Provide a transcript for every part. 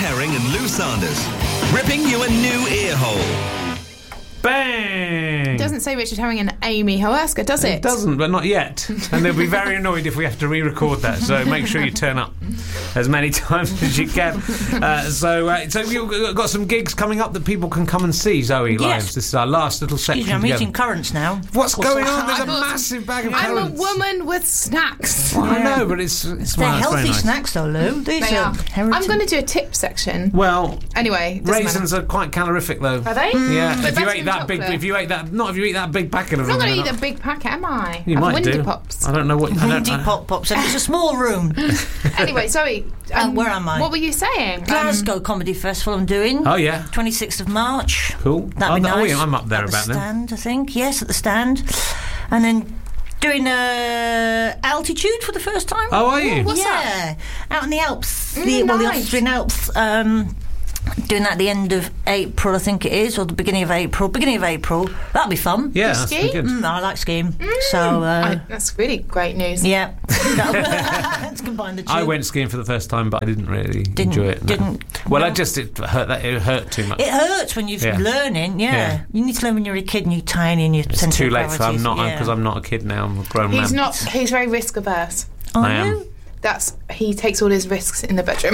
Herring and Lou Sanders, ripping you a new ear hole. Bang! It doesn't say Richard Herring and Amy Hawerska, does it? It doesn't, but not yet. And they'll be very annoyed if we have to re-record that. So make sure you turn up as many times as you can. So you've got some gigs coming up that people can come and see, Zoe Lyons. Yes. This is our last little section. I'm together. eating currants now. What's going on? There's I a thought- massive bag of I'm currants. a woman with snacks. Well, I know, but it's They're well, it's very healthy nice. snacks, though, Lou. These They are are. heritage. I'm going to do a tip section. Well, Anyway, doesn't raisins matter. are quite calorific, though. Are they? Yeah, But if you better ate than that big, chocolate. if you ate that big packet of I'm not them, going to they're eat a big packet, am I? You Have might Windy do. Pops. I don't know what. I don't- Windy Pop Pops, and it's a small room. Anyway, Zoe, Where am I? What were you saying? Glasgow Comedy Festival I'm doing. Oh yeah, 26th of March. cool. That'd be Oh, nice. yeah, I'm up there at about the then. stand, I think. Yes, at the stand. And then doing altitude for the first time. Oh, are you? What's yeah, out in the Alps. Mm, The nice. Austrian Alps. Doing that at the end of April, I think it is, or the beginning of April. Beginning of April. That'll be fun. Yeah, You that's ski? pretty good. I like skiing. So, That's really great news. yeah. Let's combine the two. I went skiing for the first time, but I didn't really enjoy it. No. Didn't. Well, no. it hurt too much. It hurts when you're Yeah. learning, Yeah. You need to learn when you're a kid and you're tiny and you're It's too late, so I'm not Yeah. because I'm not a kid now. I'm a grown He's man. not. He's very risk averse. Are I am. you? He takes all his risks in the bedroom.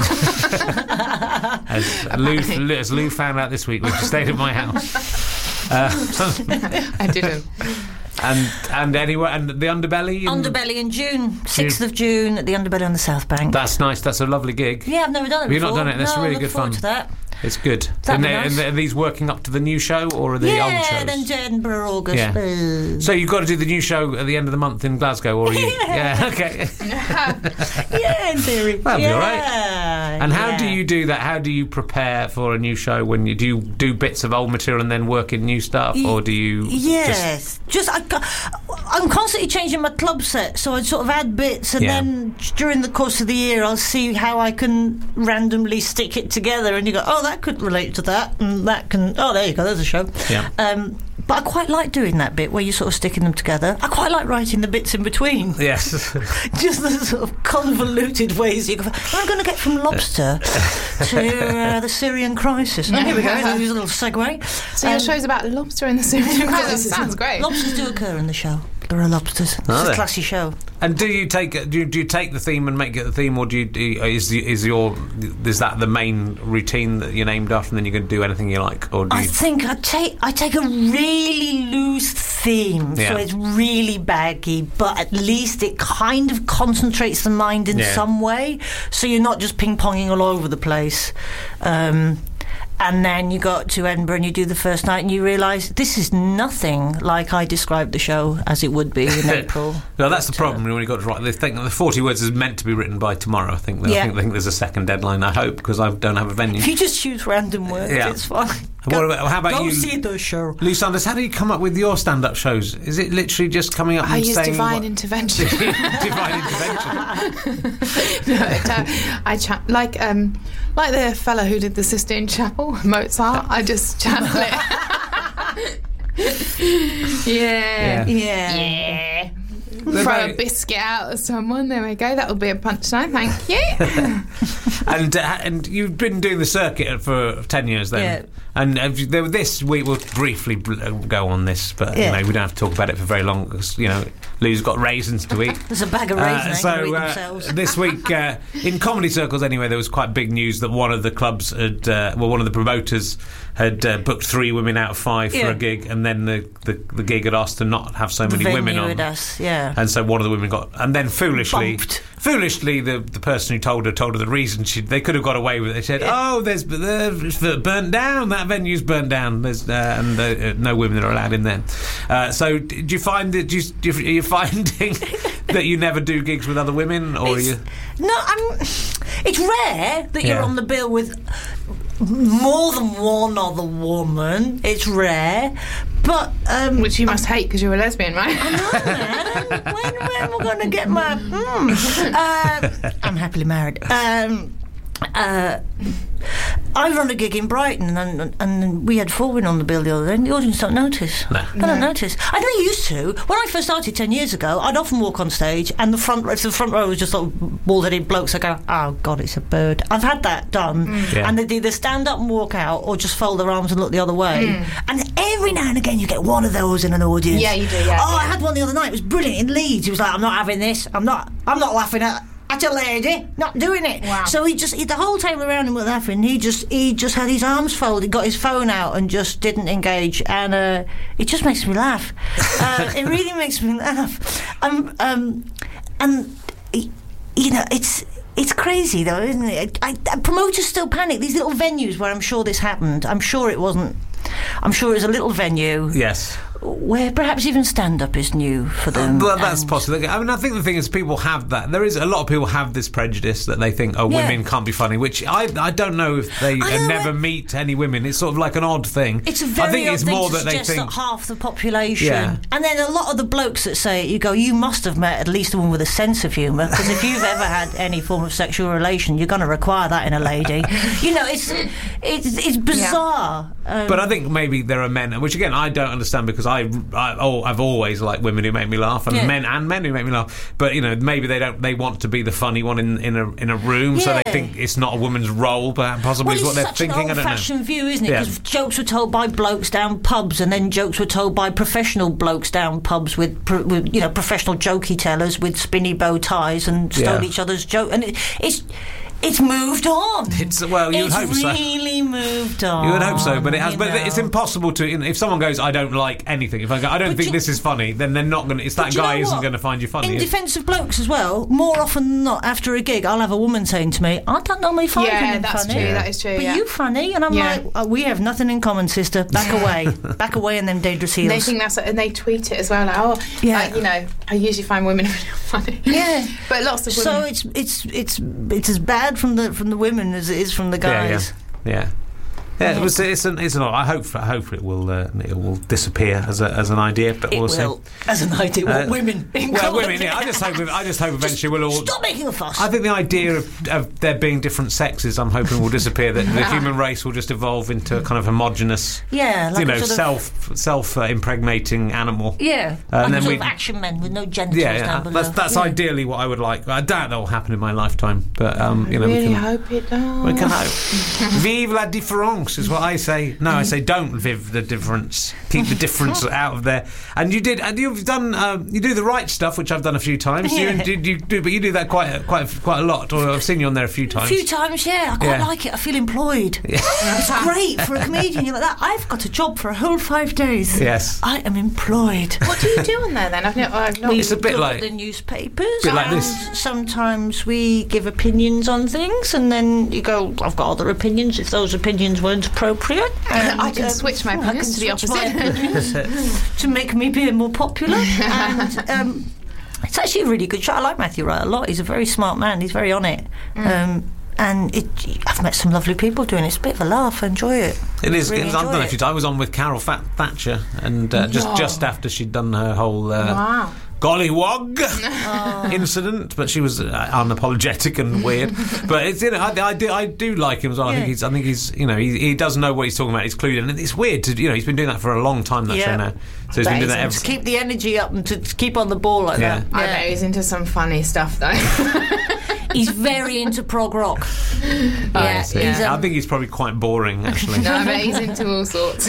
As Lou found out this week when she stayed at my house. I didn't. And anyway, and the Underbelly. Underbelly in June, 6th of June at the Underbelly on the South Bank. That's nice. That's a lovely gig. Yeah, I've never done it Have you before. not done it? That's no, really I look good forward fun. to that. It's good. That'd be And nice. are these working up to the new show or are they old shows? Then to Edinburgh, August. Yeah. So you've got to do the new show at the end of the month in Glasgow, or are you? Yeah. Okay. Yeah, in theory. That'll be all right. Yeah. And how do you do that? How do you prepare for a new show? When you do bits of old material and then work in new stuff, or do you? Yes, I'm constantly changing my club set, so I sort of add bits, and then during the course of the year, I'll see how I can randomly stick it together. And you go, oh, that could relate to that, and that can. Oh, there you go. There's a show. Yeah. But I quite like doing that bit where you're sort of sticking them together. I quite like writing the bits in between. Yes. Just the sort of convoluted ways you go. I'm going to get from lobster to the Syrian crisis. Oh, here we go. There's a little segue. So your show's about lobster in the Syrian crisis. That sounds great. Lobsters do occur in the show. There are lobsters. It's Are a there? classy show. And do you take the theme and make it the theme, or is that the main routine that you're named after, and then you can do anything you like, or do I you? think I take a really loose theme, Yeah. so it's really baggy, but at least it kind of concentrates the mind in some way, so you're not just ping-ponging all over the place. And then you go to Edinburgh and you do the first night and you realise this is nothing like I described the show as it would be in April. No, that's the problem when you got to write. They think the 40 words is meant to be written by tomorrow. I think there's a second deadline. I hope, because I don't have a venue. If you just choose random words, it's fine. How about go you? see the show. Lou Sanders, how do you come up with your stand-up shows? Is it literally just coming up I and use saying divine what- intervention. divine intervention? I like the fella who did the Sistine Chapel, Mozart. I just channel it. Yeah. Throw a biscuit out at someone. There we go. That'll be a punchline. Thank you. And you've been doing the circuit for 10 years then. Yeah. And this week we'll briefly go on this, but we don't have to talk about it for very long because Lou's got raisins to eat. There's a bag of raisins they can eat themselves. This week in comedy circles anyway, there was quite big news that one of the clubs had, one of the promoters had booked 3 women out of 5 for a gig, and then the gig had asked to not have so many women on. And so one of the women got, and then foolishly, the person who told her the reason they could have got away with it. They said, "Oh, there's burnt down. That venue's burnt down. There's no women that are allowed in there." So, do you find that are you finding that you never do gigs with other women, or are you? No, it's rare that you're on the bill with more than one other woman. It's rare, but which you must hate because you're a lesbian, right? I know, man. When we're going to get my? I'm happily married. I run a gig in Brighton, and we had 4 women on the bill the other day, and the audience don't notice. They don't notice. I know they used to. When I first started 10 years ago, I'd often walk on stage, and the front row was just sort of bald-headed blokes. I go, oh God, it's a bird. I've had that done, and they'd either stand up and walk out, or just fold their arms and look the other way. And every now and again, you get one of those in an audience. Yeah, you do. Yeah. I had one the other night. It was brilliant in Leeds. He was like, I'm not having this. I'm not laughing at a lady, not doing it. Wow. So the whole time around him was laughing. He just had his arms folded, got his phone out, and just didn't engage. And it just makes me laugh. It really makes me laugh. It's crazy though, isn't it? Promoters still panic. These little venues where I'm sure this happened. I'm sure it was a little venue. Yes. Where perhaps even stand-up is new for them. Well, that's possible. I mean, I think the thing is people have that. There is a lot of people have this prejudice that they think, women can't be funny, which I don't know if they never meet any women. It's sort of like an odd thing. It's a very odd thing to suggest that half the population. Yeah. And then a lot of the blokes that say it, you go, you must have met at least a woman with a sense of humour, because if you've ever had any form of sexual relation, you're going to require that in a lady. It's bizarre. But I think maybe there are men, which again I don't understand, because I've always liked women who make me laugh, and men who make me laugh. But maybe they want to be the funny one in a room, so they think it's not a woman's role, but possibly is what they're thinking. It's such an old-fashioned view, isn't it? Because jokes were told by blokes down pubs, and then jokes were told by professional blokes down pubs with professional jokey tellers with spinny bow ties and stole each other's joke, and it's moved on. You'd hope so. It's really moved on. You would hope so, but it has. But it's impossible to. If someone goes, I don't like anything. If I go, I don't think this is funny, then they're not going to. It's that guy isn't going to find you funny. In defence of blokes as well, more often than not, after a gig, I'll have a woman saying to me, I don't normally find women that's funny. True. That is true. But you funny, and I'm like, we have nothing in common, sister. Back away, in them dangerous heels. They think that's, and they tweet it as well. Like, I usually find women really funny. Yeah, but lots of women. So it's as bad from the women as it is from the guys. Yeah. It's an. I hope it will disappear as an idea, but we'll see. As an idea, women. Women. Yeah, I just hope eventually we'll all stop making a fuss. I think the idea of there being different sexes, I'm hoping, will disappear. That the human race will just evolve into a kind of homogenous, self impregnating animal. Yeah, and then sort of action men with no genitals down below. That's ideally what I would like. I doubt that will happen in my lifetime, but we can hope it does. We can hope. Vive la différence is what I say. No, I say don't vive the difference. Keep the difference out of there. And you've done. You do the right stuff, which I've done a few times. Yeah. You do that quite a lot. Or I've seen you on there a few times. I quite like it. I feel employed. Yeah. It's great for a comedian. You're like that. I've got a job for a whole 5 days. Yes, I am employed. What do you do on there then? I've not. It's a bit like the newspapers. A bit like this. Sometimes we give opinions on things, and then you go, I've got other opinions. If those opinions weren't appropriate, I can switch my opinions to the opposite to make me be more popular. And it's actually a really good show. I like Matthew Wright a lot. He's a very smart man. He's very on it. And I've met some lovely people doing it. It's a bit of a laugh. I enjoy it. It is. Really I was on with Carol Thatcher, and just after she'd done her whole gollywog incident, but she was unapologetic and weird. But it's I do like him as well. I think he's he does know what he's talking about. He's clued in, and it's weird to he's been doing that for a long time. That show now, so he's been doing that to keep the energy up and to keep on the ball like that. I bet he's into some funny stuff though. He's very into prog rock. I think he's probably quite boring, actually. No, I bet he's into all sorts.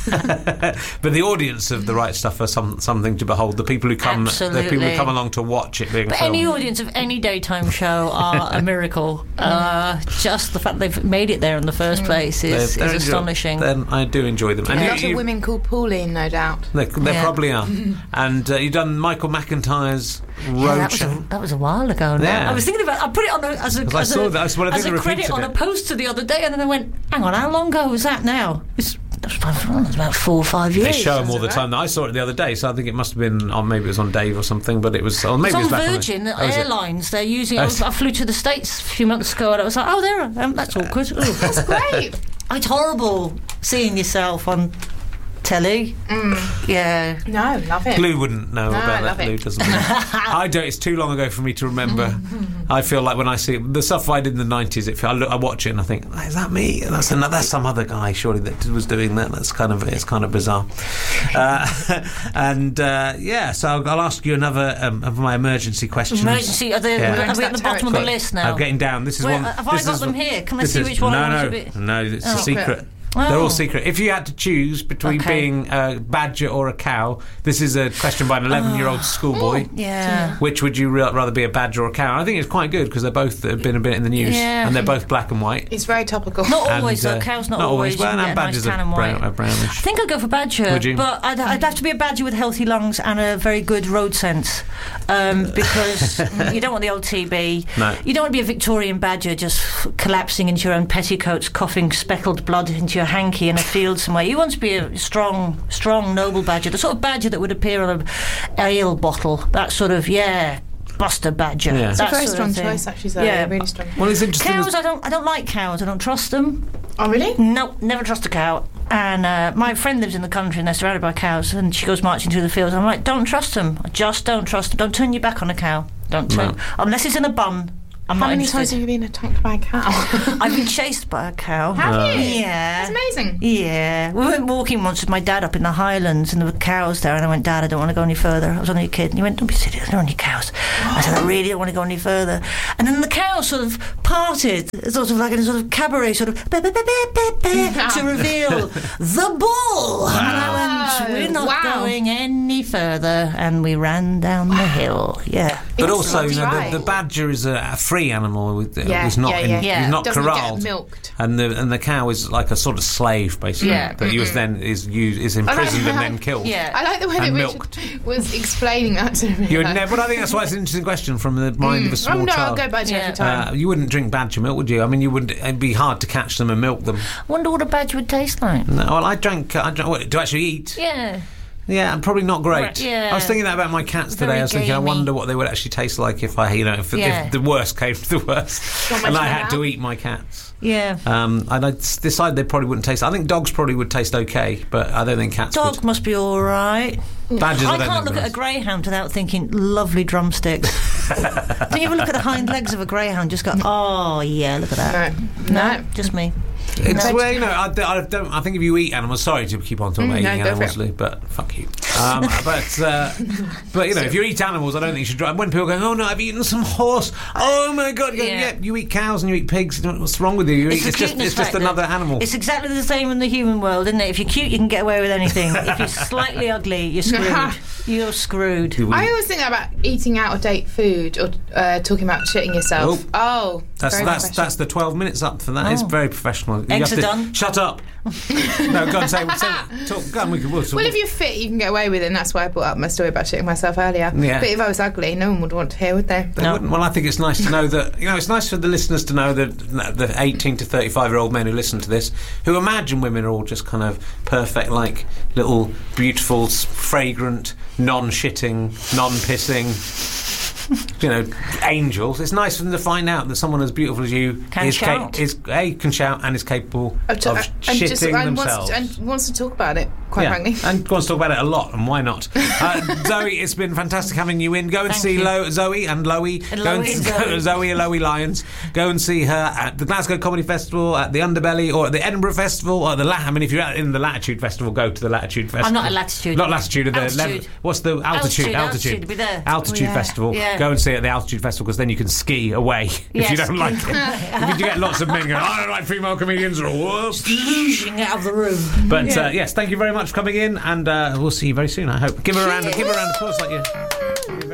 But the audience of The Right Stuff are something to behold. The people who come, along to watch it being filmed. Any audience of any daytime show are a miracle. Just the fact they've made it there in the first place is astonishing. I do enjoy them. And a lot of women called Pauline, no doubt. They probably are. And you've done Michael McIntyre's Roadshow. That was a while ago now. Yeah. I was thinking about. I put it on as a credit on a poster the other day, and then I went, hang on, how long ago was that now? It's about 4 or 5 years. They show them all the time. I saw it the other day, so I think it must have been maybe it was on Dave or something, but it was on Virgin Airlines. They're using it. I flew to the States a few months ago, and I was like, that's awkward. That's great. It's horrible seeing yourself on telly. Yeah. No, love it. Lou wouldn't know about love that. it. Lou doesn't know. I don't. It's too long ago for me to remember. I feel like when I see the stuff I did in the 90s, I watch it and I think, is that me? And that's some other guy surely that was doing that. It's kind of bizarre. So I'll ask you another of my emergency questions. Emergency? Are we at the bottom of the list now? I'm getting down. This is one. Have I got them here? Can I see which one? No, it's a secret. They're all secret. If you had to choose between being a badger or a cow, this is a question by an 11-year-old schoolboy. Yeah. Which would you rather be, a badger or a cow? I think it's quite good because they both have been a bit in the news, and they're both black and white. It's very topical. Not always, though. Cows not always. Well, and badgers are brownish. I think I'd go for badger. Would you? But I'd have to be a badger with healthy lungs and a very good road sense, because you don't want the old TB. No. You don't want to be a Victorian badger just collapsing into your own petticoats, coughing speckled blood into your hanky in a field somewhere. You want to be a strong, noble badger, the sort of badger that would appear on an ale bottle. That sort of, Buster Badger. Yeah. It's a very strong choice, actually. So really strong. Well, it's interesting. Cows, I don't like cows. I don't trust them. Oh, really? No, never trust a cow. And my friend lives in the country and they're surrounded by cows, and she goes marching through the fields. I'm like, don't trust them. I just don't trust them. Don't turn your back on a cow. Don't turn. Unless it's in a bun. How many times have you been attacked by a cow? I've been chased by a cow. Have you? Yeah. That's amazing. Yeah. We went walking once with my dad up in the Highlands and there were cows there, and I went, Dad, I don't want to go any further. I was only a kid. And he went, don't be silly, there are only cows. I said, I really don't want to go any further. And then the cow sort of parted, sort of like in a sort of cabaret, sort of to reveal the bull. And I went, we're not going any further. And we ran down the hill. Yeah. But also, the badger is a free animal. He's not he's not corralled. Get milked. And the cow is like a sort of slave, basically. Yeah. That is imprisoned and then killed. Yeah. I like the way that milked. Richard was explaining that to me. You would never. But I think that's why it's an interesting question from the mind of a small child. I'll go badger every time. You wouldn't drink badger milk, would you? I mean, you wouldn't. It'd be hard to catch them and milk them. I wonder what a badger would taste like. No, well, I drank to actually eat. Yeah. Yeah, and probably not great. Yeah. I was thinking that about my cats today. Very I was thinking, I gamey. wonder what they would actually taste like if if the worst came to the worst, and I had to eat my cats. Yeah. And I decided they probably wouldn't taste. I think dogs probably would taste okay, but I don't think cats Dog would. must be all right. Badgers, I I don't can't think look at a greyhound without thinking, lovely drumsticks. Don't you ever look at the hind legs of a greyhound, just go, oh yeah, look at that. No. Just me. It's I don't. I think if you eat animals, sorry to keep on talking about eating animals, Lou, but fuck you. But if you eat animals, I don't think you should drive. When people go, oh no, I've eaten some horse. Oh my god, you eat cows and you eat pigs. What's wrong with you? It's just another animal. It's exactly the same in the human world, isn't it? If you're cute, you can get away with anything. If you're slightly ugly, you're screwed. You're screwed. I always think about eating out of date food or talking about shitting yourself. That's the 12 minutes up for that. It's very professional. Eggs are done. Shut up. No, go on, say talk. Go on, we'll if you're fit, you can get away with it, and that's why I brought up my story about shitting myself earlier. Yeah. But if I was ugly, no one would want to hear, would they? They wouldn't. Well, I think it's nice to know that, it's nice for the listeners to know that the 18 to 35-year-old men who listen to this, who imagine women are all just kind of perfect, like little, beautiful, fragrant, non-shitting, non-pissing, angels. It's nice for them to find out that someone as beautiful as you can shout and is capable of shitting themselves. And wants to talk about it, quite frankly. And wants to talk about it a lot, and why not? Zoe, it's been fantastic having you in. Go and see Zoe and Loey. Zoe and Loey Lyons. Go and see her at the Glasgow Comedy Festival, at the Underbelly, or at the Edinburgh Festival, or if you're in the Latitude Festival, go to the Latitude Festival. I'm not at Latitude. Not Latitude. Altitude. What's the altitude? Altitude. Be there. Altitude Festival. Yeah. Go and see it at the Altitude Festival, because then you can ski away if you don't like it. If you get lots of men going, I don't like female comedians, or oozing out of the room. But yes, thank you very much for coming in, and we'll see you very soon, I hope. Give her a round of applause like you.